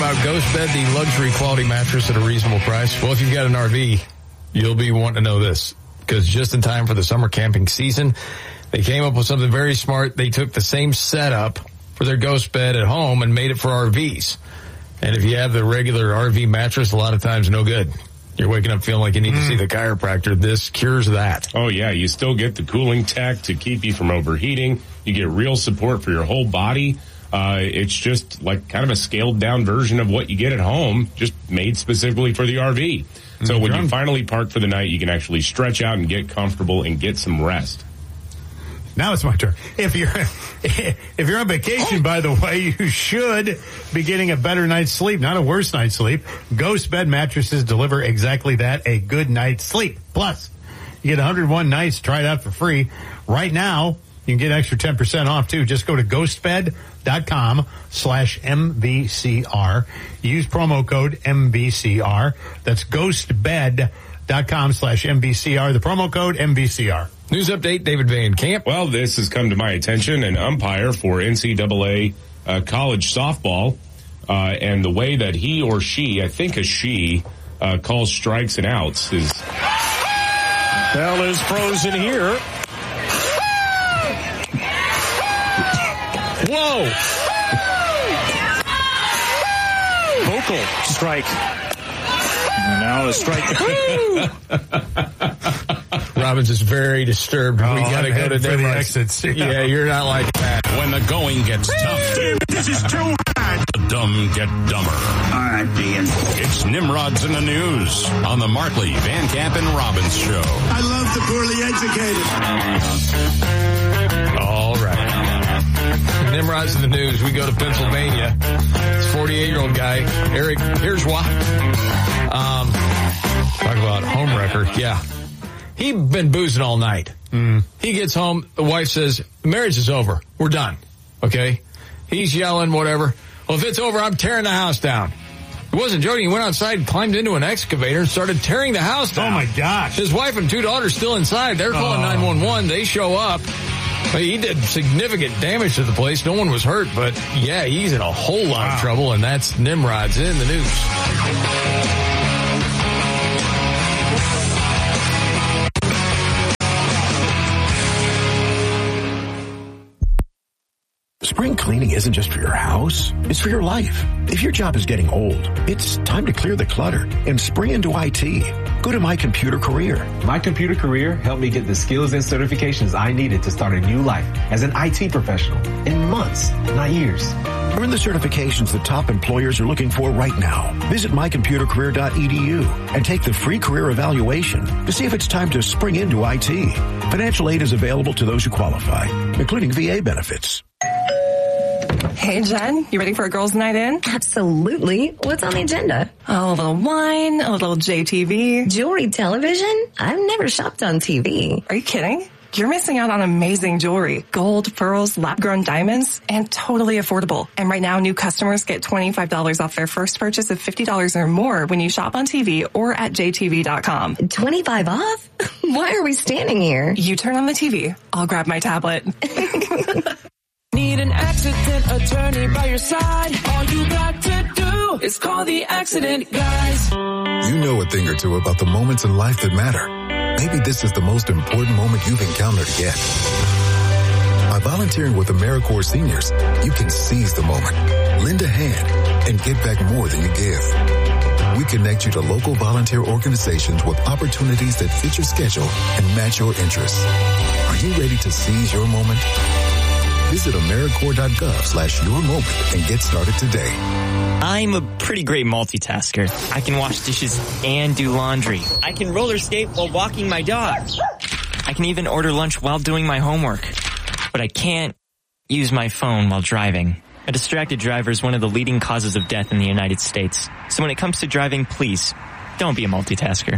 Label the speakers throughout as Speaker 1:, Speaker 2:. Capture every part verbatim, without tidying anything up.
Speaker 1: about Ghost Bed, the luxury quality mattress at a reasonable price. Well, if you've got an R V, you'll be wanting to know this, because just in time for the summer camping season, they came up with something very smart. They took the same setup for their Ghost Bed at home and made it for R Vs. And if you have the regular R V mattress, a lot of times no good. You're waking up feeling like you need to see the chiropractor. This cures that.
Speaker 2: Oh, yeah. You still get the cooling tech to keep you from overheating. You get real support for your whole body. Uh, it's just like kind of a scaled down version of what you get at home, just made specifically for the R V. So when you finally park for the night, you can actually stretch out and get comfortable and get some rest.
Speaker 3: Now it's my turn. If you're if you're on vacation, by the way, you should be getting a better night's sleep, not a worse night's sleep. Ghost Bed mattresses deliver exactly that, a good night's sleep. Plus, you get one hundred one nights, try it out for free. Right now, you can get extra ten percent off, too. Just go to ghostbed.com slash MVCR. Use promo code M V C R. That's ghostbed.com slash MVCR. The promo code M V C R.
Speaker 1: News update, David Van Camp.
Speaker 2: Well, this has come to my attention. An umpire for N C double A uh, college softball, uh, and the way that he or she, I think a she, uh, calls strikes and outs is...
Speaker 4: Bell is frozen here.
Speaker 1: Whoa!
Speaker 4: Vocal strike. And now a strike.
Speaker 1: Robbins is very disturbed.
Speaker 3: Oh,
Speaker 1: we got to go to
Speaker 3: the
Speaker 1: Nimrod's.
Speaker 3: exits. Yeah.
Speaker 1: yeah, you're not like that.
Speaker 5: When the going gets tough,
Speaker 6: This is too hard.
Speaker 5: the dumb get dumber.
Speaker 6: All right, Dean.
Speaker 5: It's Nimrod's in the News on the Markley, Van Camp, and Robbins Show.
Speaker 6: I love the poorly educated.
Speaker 1: All right. Nimrod's in the News. We go to Pennsylvania. This forty-eight-year-old guy, Eric, here's why. Um, talk about home wrecker. Yeah. He'd been boozing all night. Mm. He gets home. The wife says, marriage is over. We're done. Okay? He's yelling, whatever. Well, if it's over, I'm tearing the house down. He wasn't joking. He went outside, climbed into an excavator, and started tearing the house down.
Speaker 3: Oh, my gosh.
Speaker 1: His wife and two daughters still inside. They're calling
Speaker 3: Oh.
Speaker 1: nine one one. They show up. He did significant damage to the place. No one was hurt, but yeah, he's in a whole lot
Speaker 3: Wow.
Speaker 1: of trouble, and that's Nimrod's in the News.
Speaker 7: Spring cleaning isn't just for your house, it's for your life. If your job is getting old, it's time to clear the clutter and spring into I T. Go to My Computer Career.
Speaker 8: My Computer Career helped me get the skills and certifications I needed to start a new life as an I T professional in months, not years.
Speaker 7: Earn the certifications that top employers are looking for right now. Visit my computer career dot e d u and take the free career evaluation to see if it's time to spring into I T. Financial aid is available to those who qualify, including V A benefits.
Speaker 9: Hey, Jen, you ready for a girls' night in?
Speaker 10: Absolutely. What's on the agenda?
Speaker 9: Oh, a little wine, a little J T V.
Speaker 10: Jewelry television? I've never shopped on T V.
Speaker 9: Are you kidding? You're missing out on amazing jewelry. Gold, pearls, lab-grown diamonds, and totally affordable. And right now, new customers get twenty-five dollars off their first purchase of fifty dollars or more when you shop on T V or at j t v dot com.
Speaker 10: twenty-five off? Why are we standing here?
Speaker 9: You turn on the T V. I'll grab my tablet.
Speaker 11: Need an accident attorney by your side? All you got to do is call the accident guys.
Speaker 12: You know a thing or two about the moments in life that matter. Maybe this is the most important moment you've encountered yet. By volunteering with AmeriCorps Seniors, you can seize the moment, lend a hand, and get back more than you give. We connect you to local volunteer organizations with opportunities that fit your schedule and match your interests. Are you ready to seize your moment? Visit AmeriCorps.gov slash your moment and get started today.
Speaker 13: I'm a pretty great multitasker. I can wash dishes and do laundry. I can roller skate while walking my dog. I can even order lunch while doing my homework. But I can't use my phone while driving. A distracted driver is one of the leading causes of death in the United States. So when it comes to driving, please, don't be a multitasker.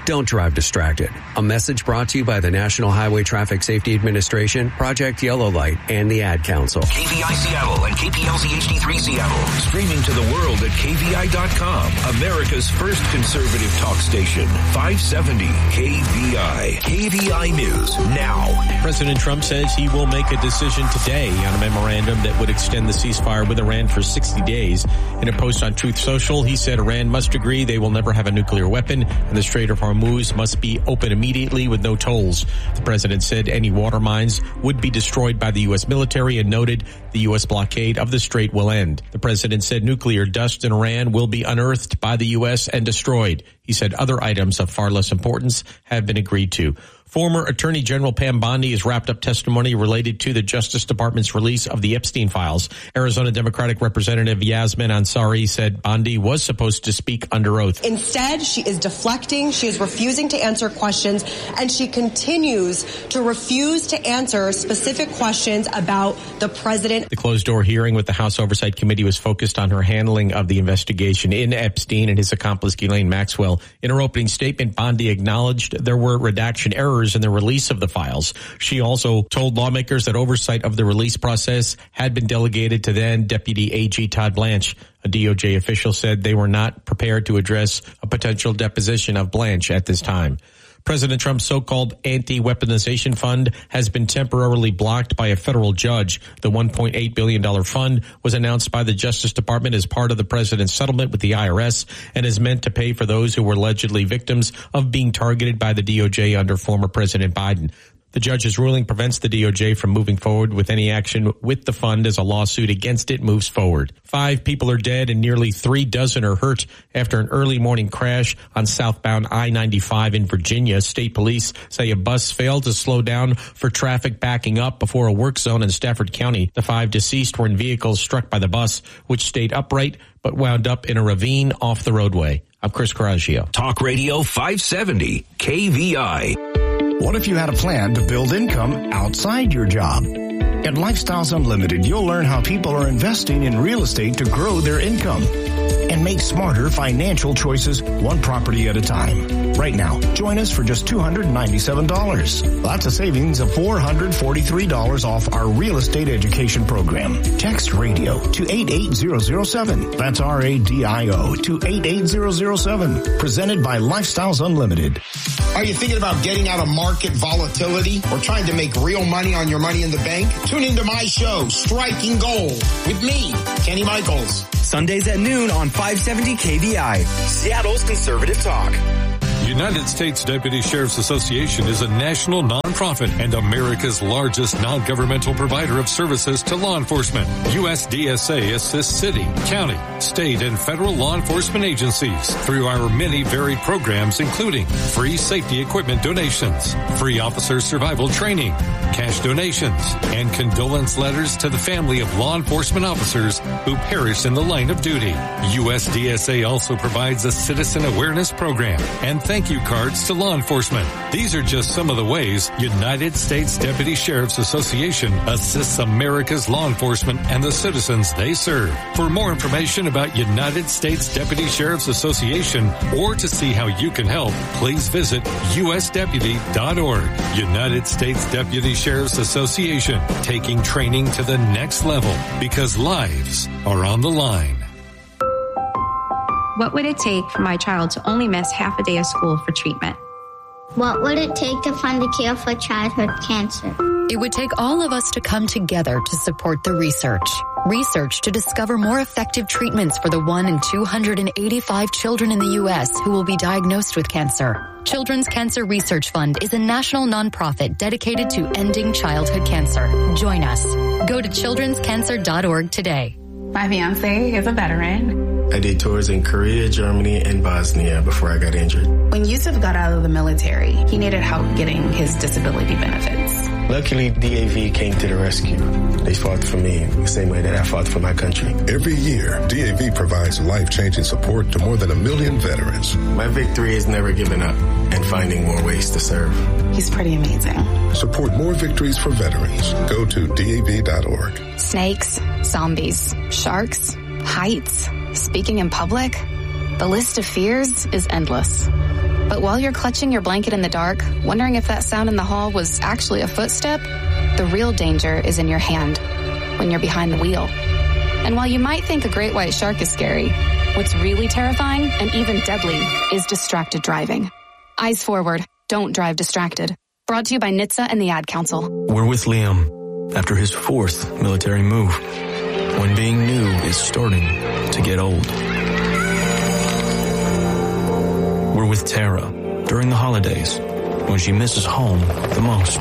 Speaker 14: Don't drive distracted. A message brought to you by the National Highway Traffic Safety Administration, Project Yellow Light, and the Ad Council.
Speaker 15: K V I Seattle and K P L C H D three Seattle. Streaming to the world at K V I dot com. America's first conservative talk station. five seventy K V I. K V I News now.
Speaker 16: President Trump says he will make a decision today on a memorandum that would extend the ceasefire with Iran for sixty days. In a post on Truth Social, he said Iran must agree they will never have a nuclear weapon and the Strait of Hormuz must be open immediately with no tolls. The president said any water mines would be destroyed by the U S military and noted the U S blockade of the strait will end. The president said nuclear dust in Iran will be unearthed by the U S and destroyed. He said other items of far less importance have been agreed to. Former Attorney General Pam Bondi has wrapped up testimony related to the Justice Department's release of the Epstein files. Arizona Democratic Representative Yasmin Ansari said Bondi was supposed to speak under oath.
Speaker 17: Instead, she is deflecting, she is refusing to answer questions, and she continues to refuse to answer specific questions about the president.
Speaker 16: The closed-door hearing with the House Oversight Committee was focused on her handling of the investigation in Epstein and his accomplice Ghislaine Maxwell. In her opening statement, Bondi acknowledged there were redaction errors in the release of the files. She also told lawmakers that oversight of the release process had been delegated to then Deputy A G Todd Blanche. A D O J official said they were not prepared to address a potential deposition of Blanche at this time. President Trump's so-called anti-weaponization fund has been temporarily blocked by a federal judge. The one point eight billion dollars fund was announced by the Justice Department as part of the president's settlement with the I R S and is meant to pay for those who were allegedly victims of being targeted by the D O J under former President Biden. The judge's ruling prevents the D O J from moving forward with any action with the fund as a lawsuit against it moves forward. Five people are dead and nearly three dozen are hurt after an early morning crash on southbound I ninety-five in Virginia. State police say a bus failed to slow down for traffic backing up before a work zone in Stafford County. The five deceased were in vehicles struck by the bus, which stayed upright but wound up in a ravine off the roadway. I'm Chris Coraggio.
Speaker 15: Talk Radio five seventy K V I.
Speaker 18: What if you had a plan to build income outside your job? At Lifestyles Unlimited, you'll learn how people are investing in real estate to grow their income and make smarter financial choices one property at a time. Right now, join us for just two hundred ninety-seven dollars. That's a savings of four hundred forty-three dollars off our real estate education program. Text radio to eight eight zero zero seven. That's R A D I O to eight eight zero zero seven. Presented by Lifestyles Unlimited.
Speaker 19: Are you thinking about getting out of market volatility or trying to make real money on your money in the bank? Tune into my show, Striking Gold, with me, Kenny Michaels.
Speaker 20: Sundays at noon on five seventy K V I, Seattle's Conservative Talk.
Speaker 21: United States Deputy Sheriff's Association is a national nonprofit and America's largest non-governmental provider of services to law enforcement. U S D S A assists city, county, state, and federal law enforcement agencies through our many varied programs, including free safety equipment donations, free officer survival training, cash donations, and condolence letters to the family of law enforcement officers who perished in the line of duty. U S D S A also provides a citizen awareness program and thank you cards to law enforcement. These are just some of the ways United States Deputy Sheriff's Association assists America's law enforcement and the citizens they serve. For more information about United States Deputy Sheriff's Association or to see how you can help, please visit U S deputy dot org. United States Deputy Sheriff's Association, taking training to the next level because lives are on the line.
Speaker 22: What would it take for my child to only miss half a day of school for treatment?
Speaker 23: What would it take to find a cure for childhood cancer?
Speaker 24: It would take all of us to come together to support the research. Research to discover more effective treatments for the one in two hundred eighty-five children in the U S who will be diagnosed with cancer. Children's Cancer Research Fund is a national nonprofit dedicated to ending childhood cancer. Join us. Go to children's cancer dot org today.
Speaker 25: My fiance is a veteran.
Speaker 26: I did tours in Korea, Germany, and Bosnia before I got injured.
Speaker 25: When Yusuf got out of the military, he needed help getting his disability benefits.
Speaker 26: Luckily, D A V came to the rescue. They fought for me the same way that I fought for my country.
Speaker 27: Every year, D A V provides life-changing support to more than a million veterans.
Speaker 26: My victory is never giving up and finding more ways to serve.
Speaker 25: He's pretty amazing.
Speaker 27: Support more victories for veterans. Go to D A V dot org.
Speaker 22: Snakes, zombies, sharks, heights, speaking in public. The list of fears is endless. But while you're clutching your blanket in the dark, wondering if that sound in the hall was actually a footstep, the real danger is in your hand, when you're behind the wheel. And while you might think a great white shark is scary, what's really terrifying and even deadly is distracted driving. Eyes forward. Don't drive distracted. Brought to you by N H T S A and the Ad Council.
Speaker 1: We're with Liam after his fourth military move, when being new is starting to get old. We're with Tara during the holidays, when she misses home the most.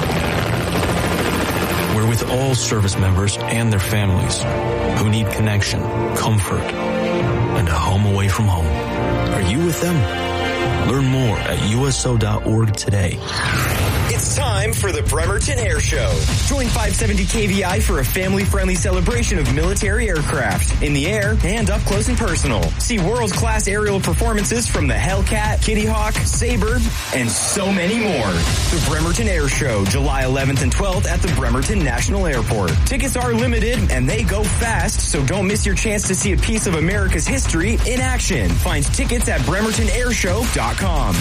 Speaker 1: We're with all service members and their families who need connection, comfort, and a home away from home. Are you with them? Learn more at U S O dot org today.
Speaker 20: It's time for the Bremerton Air Show. Join five seventy K V I for a family-friendly celebration of military aircraft in the air and up close and personal. See world-class aerial performances from the Hellcat, Kitty Hawk, Sabre, and so many more. The Bremerton Air Show, July eleventh and twelfth at the Bremerton National Airport. Tickets are limited and they go fast, so don't miss your chance to see a piece of America's history in action. Find tickets at bremerton air show dot com.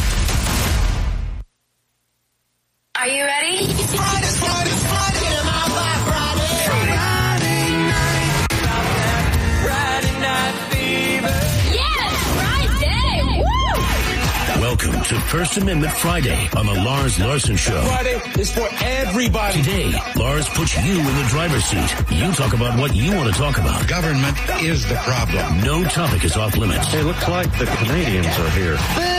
Speaker 2: Are you ready?
Speaker 11: Friday, Friday, Friday, my Friday. Friday night, Friday night fever.
Speaker 2: Yes, Friday! Woo!
Speaker 3: Welcome to First Amendment Friday on the Lars Larson Show.
Speaker 4: Friday is for everybody.
Speaker 3: Today, Lars puts you in the driver's seat. You talk about what you want to talk about.
Speaker 4: Government is the problem.
Speaker 3: No topic is off limits.
Speaker 4: It looks like the Canadians are here.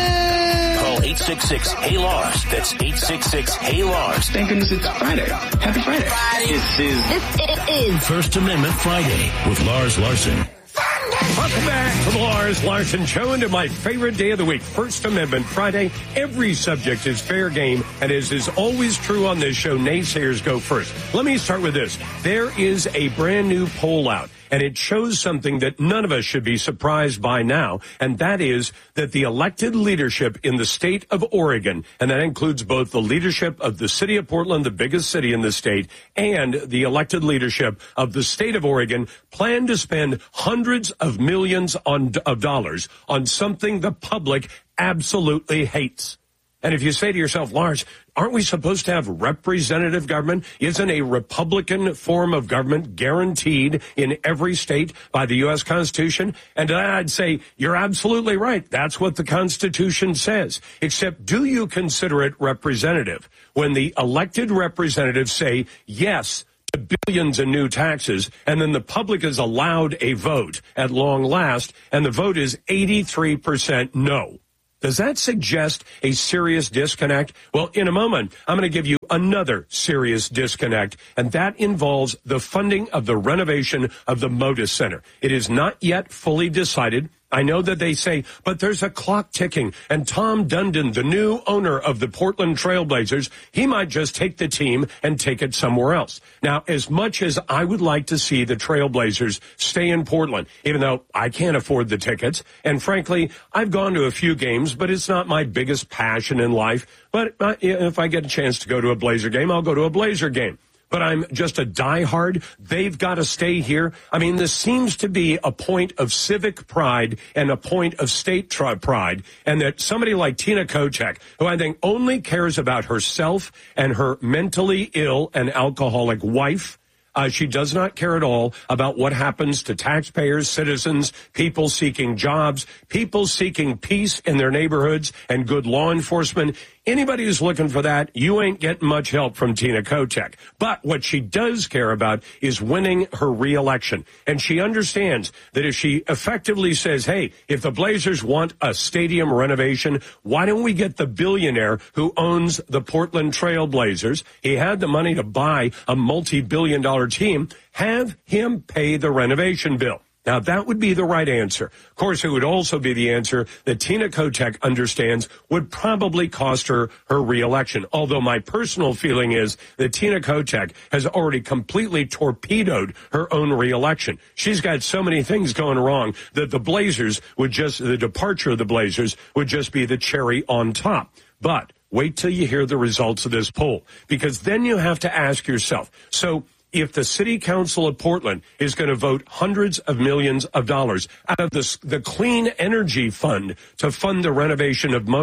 Speaker 3: eight six six, Hey Lars. That's eight six six, Hey Lars.
Speaker 4: Thank goodness it's Friday. Happy Friday.
Speaker 2: Friday.
Speaker 4: This is...
Speaker 2: This it is.
Speaker 3: First Amendment Friday with Lars Larson.
Speaker 4: Welcome back to the Lars Larson Show and to my favorite day of the week, First Amendment Friday. Every subject is fair game, and as is always true on this show, naysayers go first. Let me start with this. There is a brand new poll out, and it shows something that none of us should be surprised by now, and that is that the elected leadership in the state of Oregon, and that includes both the leadership of the city of Portland, the biggest city in the state, and the elected leadership of the state of Oregon, plan to spend hundreds of millions on, of dollars on something the public absolutely hates. And if you say to yourself, Lars, aren't we supposed to have representative government? Isn't a Republican form of government guaranteed in every state by the U S Constitution? And I'd say, you're absolutely right. That's what the Constitution says. Except, do you consider it representative when the elected representatives say yes to billions in new taxes, and then the public is allowed a vote at long last, and the vote is eighty-three percent no? Does that suggest a serious disconnect? Well, in a moment, I'm going to give you another serious disconnect, and that involves the funding of the renovation of the Moda Center. It is not yet fully decided. I know that they say, but there's a clock ticking, and Tom Dundon, the new owner of the Portland Trailblazers, he might just take the team and take it somewhere else. Now, as much as I would like to see the Trailblazers stay in Portland, even though I can't afford the tickets, and frankly, I've gone to a few games, but it's not my biggest passion in life. But uh, if I get a chance to go to a Blazer game, I'll go to a Blazer game. But I'm just a diehard. They've got to stay here. I mean, this seems to be a point of civic pride and a point of state tri- pride. And that somebody like Tina Kotek, who I think only cares about herself and her mentally ill and alcoholic wife, Uh, she does not care at all about what happens to taxpayers, citizens, people seeking jobs, people seeking peace in their neighborhoods and good law enforcement. Anybody who's looking for that, you ain't getting much help from Tina Kotek. But what she does care about is winning her reelection. And she understands that if she effectively says, hey, if the Blazers want a stadium renovation, why don't we get the billionaire who owns the Portland Trail Blazers? He had the money to buy a multi-billion dollar team. Have him pay the renovation bill. Now, that would be the right answer. Of course, it would also be the answer that Tina Kotek understands would probably cost her her reelection. Although my personal feeling is that Tina Kotek has already completely torpedoed her own reelection. She's got so many things going wrong that the Blazers would just, the departure of the Blazers would just be the cherry on top. But wait till you hear the results of this poll, because then you have to ask yourself, so if the city council of Portland is going to vote hundreds of millions of dollars out of the, the Clean Energy Fund to fund the renovation of Moda,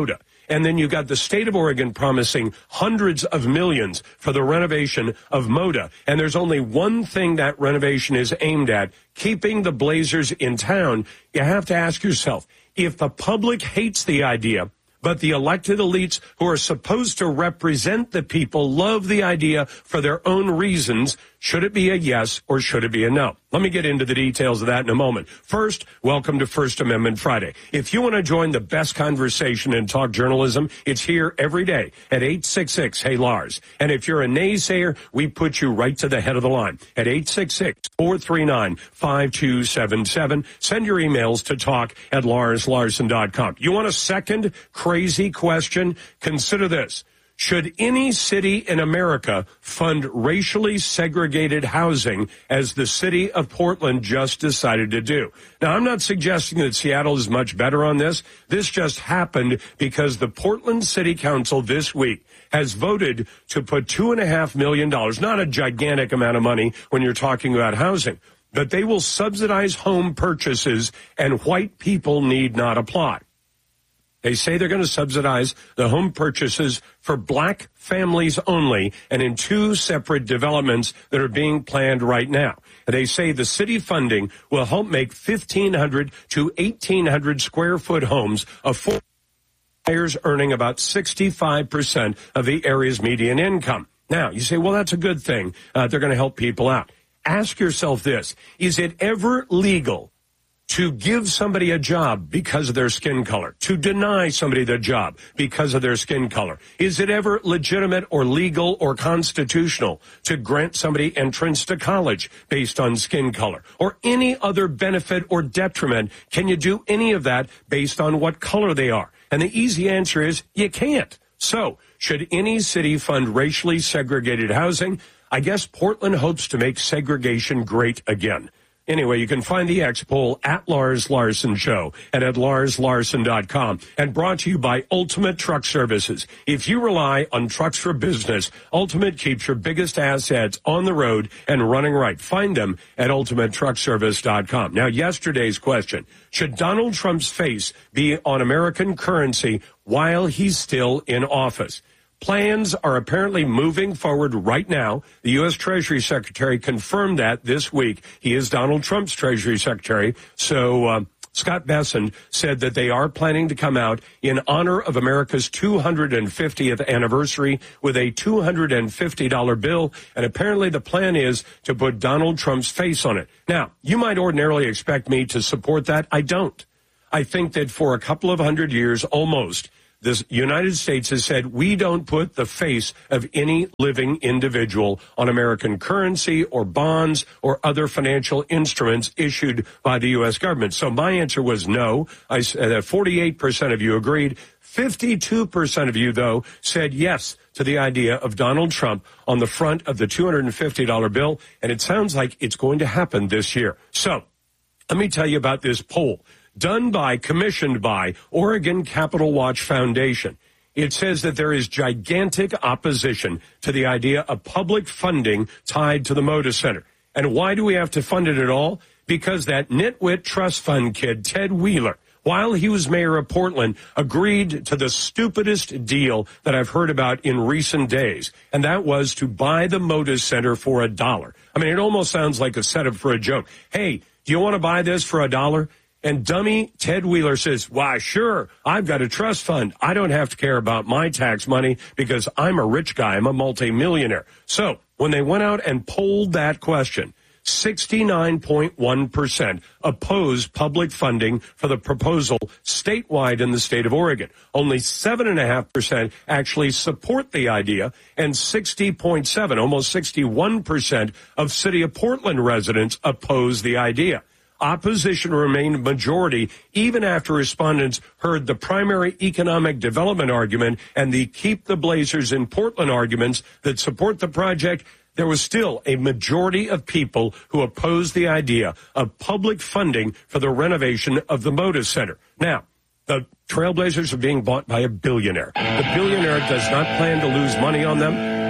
Speaker 4: And then you got the state of Oregon promising hundreds of millions for the renovation of MODA. And there's only one thing that renovation is aimed at, keeping the Blazers in town. You have to ask yourself, if the public hates the idea, but the elected elites who are supposed to represent the people love the idea for their own reasons, should it be a yes or should it be a no? Let me get into the details of that in a moment. First, welcome to First Amendment Friday. If you want to join the best conversation in talk journalism, it's here every day at eight six six, hey Lars. And if you're a naysayer, we put you right to the head of the line at eight six six, four three nine, five two seven seven. Send your emails to talk at lars larson dot com. You want a second crazy question? Consider this. Should any city in America fund racially segregated housing as the city of Portland just decided to do? Now, I'm not suggesting that Seattle is much better on this. This just happened because the Portland City Council this week has voted to put two and a half million dollars, not a gigantic amount of money when you're talking about housing, but they will subsidize home purchases and white people need not apply. They say they're going to subsidize the home purchases for black families only and in two separate developments that are being planned right now. And they say the city funding will help make fifteen hundred to eighteen hundred square foot homes affordable to buyers earning about sixty-five percent of the area's median income. Now, you say, well, that's a good thing. Uh, they're going to help people out. Ask yourself this. Is it ever legal to give somebody a job because of their skin color, to deny somebody the job because of their skin color? Is it ever legitimate or legal or constitutional to grant somebody entrance to college based on skin color or any other benefit or detriment? Can you do any of that based on what color they are? And the easy answer is you can't. So should any city fund racially segregated housing? I guess Portland hopes to make segregation great again. Anyway, you can find the X poll at Lars Larson Show and at lars larson dot com, and brought to you by Ultimate Truck Services. If you rely on trucks for business, Ultimate keeps your biggest assets on the road and running right. Find them at ultimate truck service dot com. Now, yesterday's question, should Donald Trump's face be on American currency while he's still in office? Plans are apparently moving forward right now. The U S. Treasury Secretary confirmed that this week. He is Donald Trump's Treasury Secretary. So uh, Scott Bessent said that they are planning to come out in honor of America's two hundred fiftieth anniversary with a two hundred fifty dollar bill. And apparently the plan is to put Donald Trump's face on it. Now, you might ordinarily expect me to support that. I don't. I think that for a couple of hundred years, almost, the United States has said we don't put the face of any living individual on American currency or bonds or other financial instruments issued by the U S government. So my answer was no. I said forty-eight percent of you agreed. fifty-two percent of you, though, said yes to the idea of Donald Trump on the front of the two hundred fifty dollar bill. And it sounds like it's going to happen this year. So let me tell you about this poll done by, commissioned by, Oregon Capitol Watch Foundation. It says that there is gigantic opposition to the idea of public funding tied to the MODA Center. And why do we have to fund it at all? Because that nitwit trust fund kid, Ted Wheeler, while he was mayor of Portland, agreed to the stupidest deal that I've heard about in recent days, and that was to buy the MODA Center for a dollar. I mean, it almost sounds like a setup for a joke. Hey, do you want to buy this for a dollar? And dummy Ted Wheeler says, why, sure, I've got a trust fund. I don't have to care about my tax money because I'm a rich guy. I'm a multimillionaire. So when they went out and polled that question, sixty-nine point one percent opposed public funding for the proposal statewide in the state of Oregon. Only seven point five percent actually support the idea, and sixty point seven, almost sixty-one percent of City of Portland residents oppose the idea. Opposition remained majority even after respondents heard the primary economic development argument and the Keep the Blazers in Portland arguments that support the project. There was still a majority of people who opposed the idea of public funding for the renovation of the MODA Center. Now, the Trailblazers are being bought by a billionaire. The billionaire does not plan to lose money on them.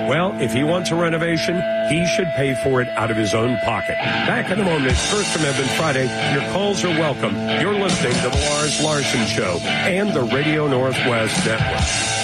Speaker 4: Well, if he wants a renovation, he should pay for it out of his own pocket. Back in a moment, First Amendment Friday. Your calls are welcome. You're listening to the Lars Larson Show and the Radio Northwest Network.